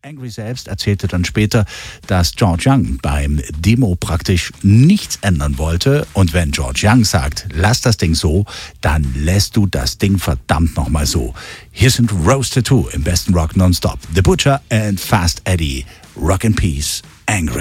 Angry selbst erzählte dann später, dass George Young beim Demo praktisch nichts ändern wollte. Und wenn George Young sagt, lass das Ding so, dann lässt du das Ding verdammt nochmal so. Hier sind Rose Tattoo im besten Rock nonstop. The Butcher and Fast Eddie. Rock and Peace. Angry.